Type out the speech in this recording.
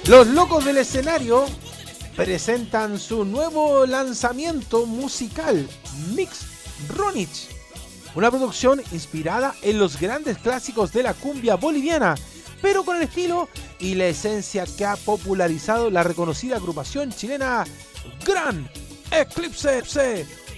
Los Locos del Escenario presentan su nuevo lanzamiento musical, Mix Ronich, una producción inspirada en los grandes clásicos de la cumbia boliviana, pero con el estilo y la esencia que ha popularizado la reconocida agrupación chilena Gran Eclipse.